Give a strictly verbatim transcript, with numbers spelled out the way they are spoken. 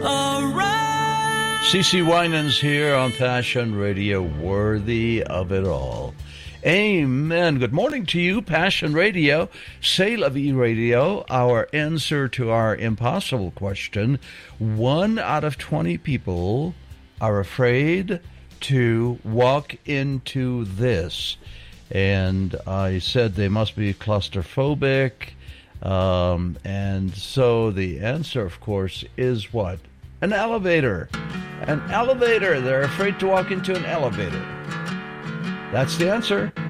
CeCe Winans here on Passion Radio, worthy of it all. Amen. Good morning to you, Passion Radio, C'est La Vie Radio. Our answer to our impossible question: one out of twenty people are afraid to walk into this. And I said they must be claustrophobic. Um, and so the answer, of course, is what? An elevator. An elevator. They're afraid to walk into an elevator. That's the answer.